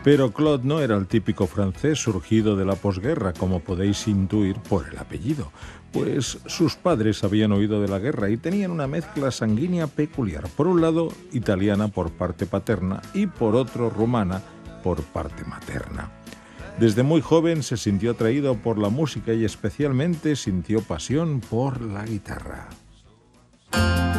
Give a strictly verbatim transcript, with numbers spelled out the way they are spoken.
Pero Claude no era el típico francés surgido de la posguerra, como podéis intuir por el apellido, pues sus padres habían huido de la guerra y tenían una mezcla sanguínea peculiar. Por un lado, italiana por parte paterna y por otro, rumana por parte materna. Desde muy joven se sintió atraído por la música y especialmente sintió pasión por la guitarra.